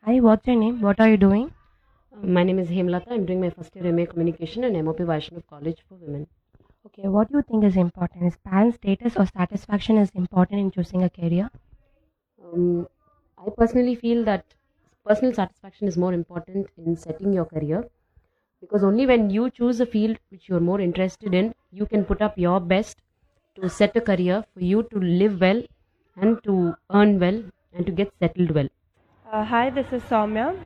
Hi, what's your name? What are you doing? My name is Hemlata. I'm doing my first year MA Communication in MOP Vaishnav College for Women. Okay, what do you think is important? Is parent status or satisfaction is important in choosing a career? Um, I personally feel that personal satisfaction is more important in setting your career because only when you choose a field which you're more interested in, you can put up your best to set a career for you to live well and to earn well and to get settled well. Hi, this is Soumya.